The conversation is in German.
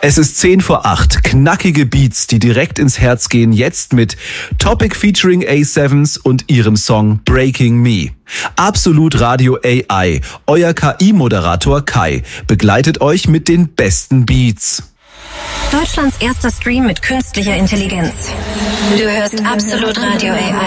Es ist 7:10. Knackige Beats, die direkt ins Herz gehen, jetzt mit Topic featuring A7s und ihrem Song Breaking Me. Absolut Radio AI, euer KI-Moderator Kai, begleitet euch mit den besten Beats. Deutschlands erster Stream mit künstlicher Intelligenz. Du hörst Absolut Radio AI.